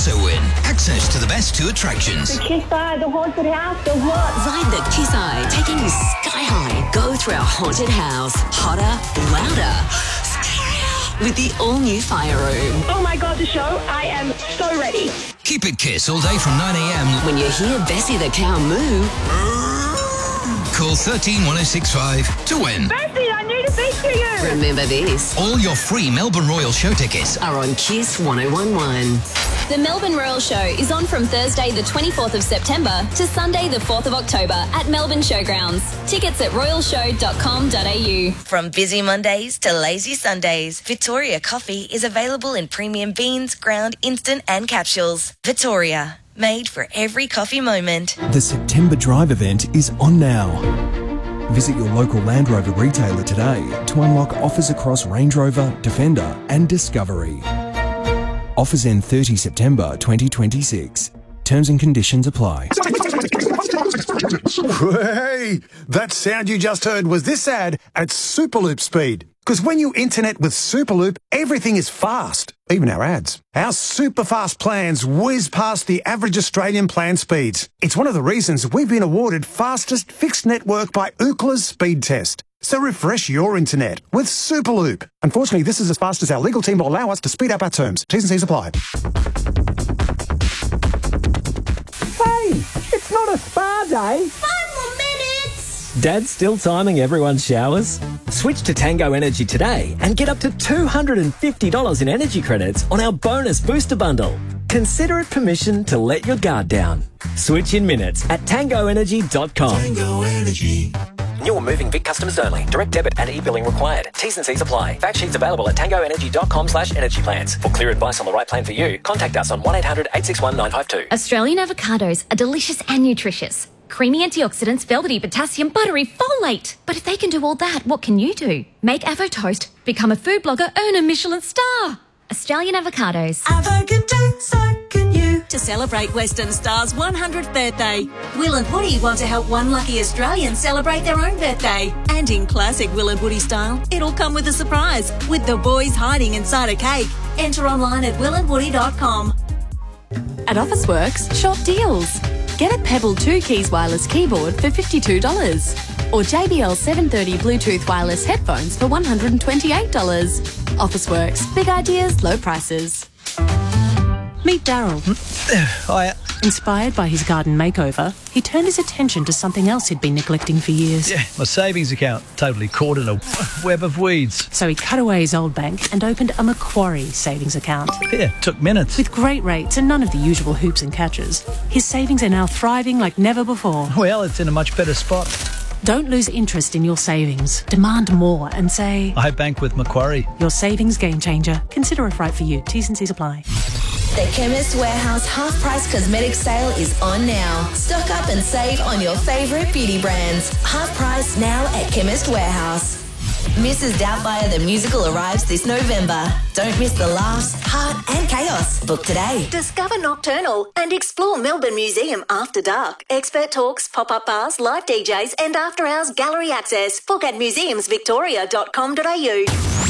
also win access to the best 2 attractions. The Kiss Eye, the haunted house, the what? Ride the Kiss Eye, taking you sky high. Go through our haunted house. Hotter, louder, scarier. With the all-new fire room. Oh my God, the show. I am so ready. Keep it Kiss all day from 9 a.m. When you hear Bessie the cow moo, Call 131065 to win. Bessie, I need to speak to you. remember this. All your free Melbourne Royal show tickets Are on Kiss 1011. The Melbourne Royal Show is on from Thursday the 24th of September to Sunday the 4th of October at Melbourne Showgrounds. Tickets at royalshow.com.au. From busy Mondays to lazy Sundays, Victoria Coffee is available in premium beans, ground, instant and capsules. Victoria, made for every coffee moment. The September Drive event is on now. Visit your local Land Rover retailer today to unlock offers across Range Rover, Defender and Discovery. Offers end 30 September 2026. Terms and conditions apply. Hey, that sound you just heard was this ad at Superloop speed. Because when you internet with Superloop, everything is fast, even our ads. Our super fast plans whiz past the average Australian plan speeds. It's one of the reasons we've been awarded fastest fixed network by Ookla's speed test. So refresh your internet with Superloop. Unfortunately, this is as fast as our legal team will allow us to speed up our terms. T's and C's apply. Hey, it's not a spa day. 5 more minutes. Dad's still timing everyone's showers? Switch to Tango Energy today and get up to $250 in energy credits on our bonus booster bundle. Consider it permission to let your guard down. Switch in minutes at tangoenergy.com. Tango Energy. New or moving Vic customers only. Direct debit and e-billing required. T's and C's apply. Fact sheets available at tangoenergy.com/energy plans. For clear advice on the right plan for you, contact us on 1800-861-952. Australian avocados are delicious and nutritious. Creamy antioxidants, velvety potassium, buttery folate. But if they can do all that, what can you do? Make Avo Toast, become a food blogger, earn a Michelin star. Australian avocados. Avo can do, so can you. To celebrate Western Star's 100th birthday, Will and Woody want to help one lucky Australian celebrate their own birthday. And in classic Will and Woody style, it'll come with a surprise, with the boys hiding inside a cake. Enter online at willandwoody.com. At Officeworks, shop deals. Get a Pebble 2 Keys wireless keyboard for $52. Or JBL 730 Bluetooth wireless headphones for $128. Officeworks, big ideas, low prices. Meet Daryl. Hiya. Inspired by his garden makeover, he turned his attention to something else he'd been neglecting for years. Yeah, my savings account, totally caught in a web of weeds. So he cut away his old bank and opened a Macquarie savings account. Yeah, took minutes. With great rates and none of the usual hoops and catches, his savings are now thriving like never before. Well, it's in a much better spot. Don't lose interest in your savings. Demand more and say, I bank with Macquarie. Your savings game changer. Consider if right for you. T's and C's apply. The Chemist Warehouse half-price cosmetic sale is on now. Stock up and save on your favourite beauty brands. Half price now at Chemist Warehouse. Mrs. Doubtfire the musical arrives this November. Don't miss the laughs, heart and chaos. Book today. Discover Nocturnal and explore Melbourne Museum after dark. Expert talks, pop-up bars, live DJs and after-hours gallery access. Book at museumsvictoria.com.au.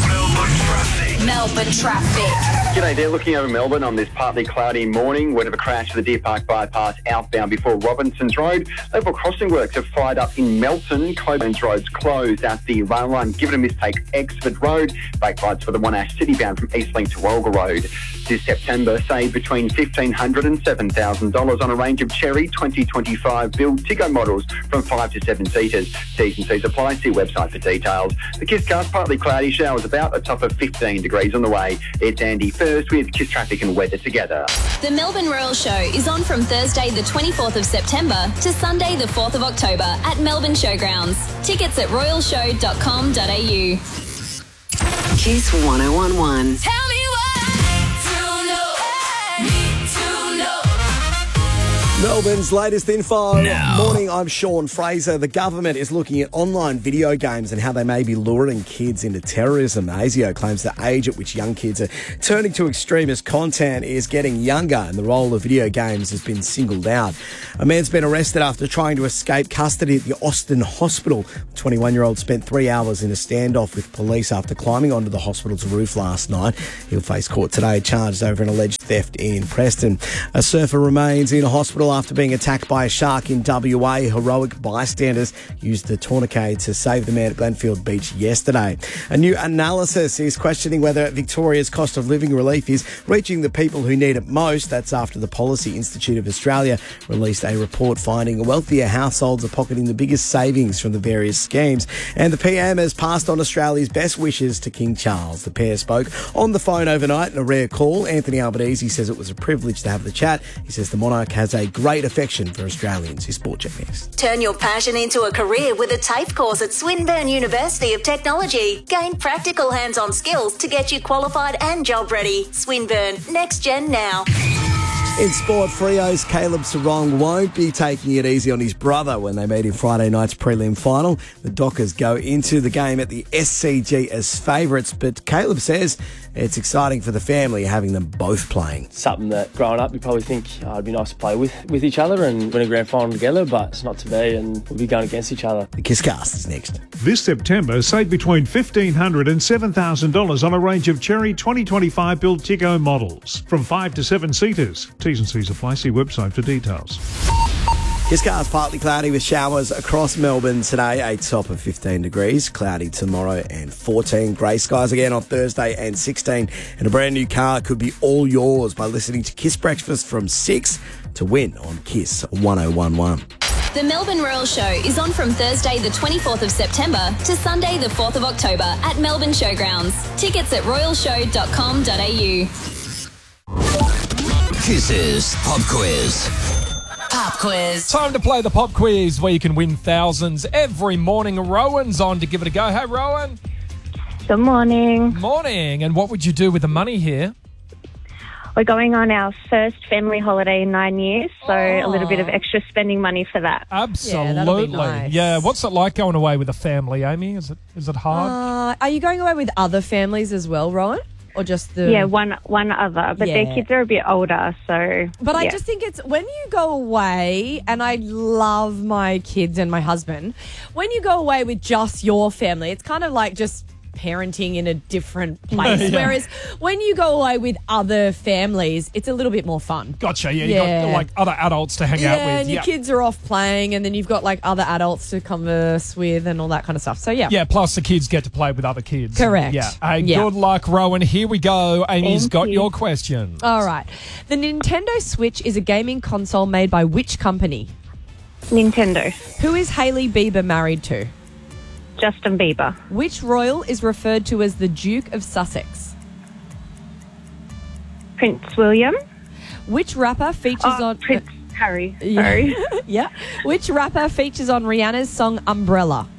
Melbourne traffic. G'day there, looking over Melbourne on this partly cloudy morning. Word of a crash at the Deer Park bypass outbound before Robinsons Road. Level crossing works have fired up in Melton. Coburns Road's closed at the rail line. Given a mistake, Exford Road. Brake lights for the Monash City bound from Eastlink to Wolga Road. This September, save between $1,500 and $7,000 on a range of Cherry 2025 build Tiggo models from 5 to 7 seaters. T's and C's apply. See website for details. The Kisscast, partly cloudy, showers about a top of 15 degrees on the way. It's Andy first with Kiss Traffic and weather together. The Melbourne Royal Show is on from Thursday the 24th of September to Sunday the 4th of October at Melbourne Showgrounds. Tickets at royalshow.com.au. Kiss 1011. Tell me what to know. Need to know. Melbourne's latest info. Now. Morning, I'm Sean Fraser. The government is looking at online video games and how they may be luring kids into terrorism. ASIO claims the age at which young kids are turning to extremist content is getting younger and the role of video games has been singled out. A man's been arrested after trying to escape custody at the Austin Hospital. The 21-year-old spent 3 hours in a standoff with police after climbing onto the hospital's roof last night. He'll face court today charged over an alleged theft in Preston. A surfer remains in a hospital after being attacked by a shark in WA. Heroic bystanders used the tourniquet to save the man at Glenfield Beach yesterday. A new analysis is questioning whether Victoria's cost of living relief is reaching the people who need it most. That's after the Policy Institute of Australia released a report finding wealthier households are pocketing the biggest savings from the various schemes. And the PM has passed on Australia's best wishes to King Charles. The pair spoke on the phone overnight in a rare call. Anthony Albanese says it was a privilege to have the chat. He says the monarch has a great affection for Australians. His Sport Check next. Turn your passion into a career with a TAFE course at Swinburne University of Technology. Gain practical hands-on skills to get you qualified and job ready. Swinburne, next gen now. In sport, Frio's Caleb Sarong won't be taking it easy on his brother when they meet in Friday night's prelim final. The Dockers go into the game at the SCG as favourites, but Caleb says it's exciting for the family having them both playing. Something that growing up you probably think it'd be nice to play with each other and win a grand final together, but it's not to be, and we'll be going against each other. The Kisscast is next. This September, save between $1,500 and $7,000 on a range of Cherry 2025 build Tiggo models from 5 to 7 seaters. T's and C's apply. See website for details. Kisscast partly cloudy with showers across Melbourne today, a top of 15 degrees. Cloudy tomorrow and 14. Grey skies again on Thursday and 16. And a brand new car could be all yours by listening to Kiss Breakfast from 6 to win on Kiss 1011. The Melbourne Royal Show is on from Thursday the 24th of September to Sunday the 4th of October at Melbourne Showgrounds. Tickets at royalshow.com.au. Kiss's Pop Quiz. Pop quiz. Time to play the pop quiz where you can win thousands every morning. Rowan's on to give it a go. Hey, Rowan. Good morning. Morning. And what would you do with the money here? We're going on our first family holiday in 9 years, so a little bit of extra spending money for that. Absolutely. that'll be nice. Yeah. What's it like going away with a family, Amy? Is it hard? Are you going away with other families as well, Rowan? Or just the... Yeah, one other, but their kids are a bit older, so... But I just think it's... When you go away, and I love my kids and my husband, when you go away with just your family, it's kind of like just parenting in a different place. Yeah. Whereas when you go away with other families, it's a little bit more fun. Gotcha. Yeah, you got like other adults to hang out with. And your kids are off playing, and then you've got like other adults to converse with and all that kind of stuff. So yeah. Plus the kids get to play with other kids. Correct. Yeah. Hey, good luck, Rowan. Here we go. Amy's got your question. All right. The Nintendo Switch is a gaming console made by which company? Nintendo. Who is Hailey Bieber married to? Justin Bieber. Which royal is referred to as the Duke of Sussex? Prince William. Which rapper features on... Prince Harry. Sorry. Yeah. Which rapper features on Rihanna's song Umbrella?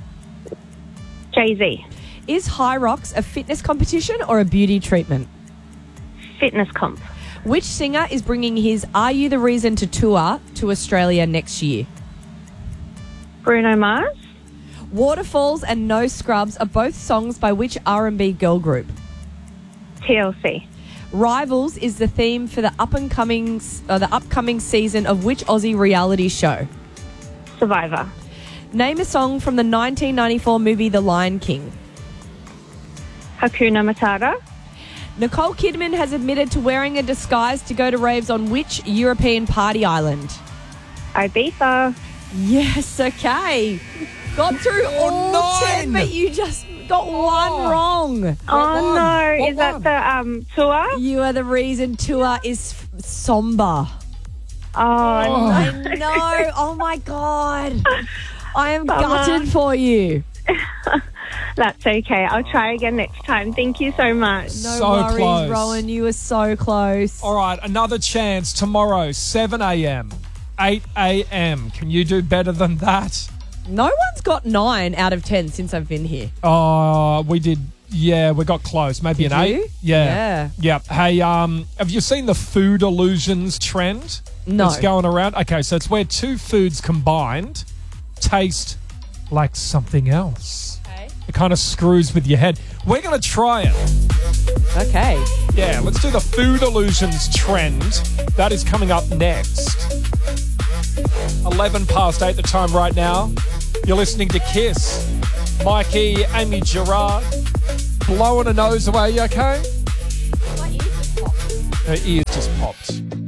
Jay-Z. Is High Rocks a fitness competition or a beauty treatment? Fitness comp. Which singer is bringing his Are You the Reason to tour to Australia next year? Bruno Mars. Waterfalls and No Scrubs are both songs by which R&B girl group? TLC. Rivals is the theme for the upcoming season of which Aussie reality show? Survivor. Name a song from the 1994 movie The Lion King. Hakuna Matata. Nicole Kidman has admitted to wearing a disguise to go to raves on which European party island? Ibiza. Yes, okay. Got through all 10, but you just got one wrong. Oh, no. Is that the tour? You Are the Reason tour is somber. Oh, I know. Oh, my God. I am gutted for you. That's okay. I'll try again next time. Thank you so much. No So worries, close. Rowan. You were so close. All right, another chance tomorrow, 7 a.m., 8 a.m. Can you do better than that? No one's got 9 out of 10 since I've been here. Oh, we did. Yeah, we got close. Maybe Did an you? 8. Yeah. Hey, have you seen the food illusions trend? No. That's going around? Okay, so it's where two foods combined taste like something else. Okay. It kind of screws with your head. We're going to try it. Okay. Yeah, let's do the food illusions trend. That is coming up next. 11 past 8 the time right now. You're listening to Kiss. Mikey, Amy Gerard, blowing a nose away. You okay? My ears just popped. Her ears just popped.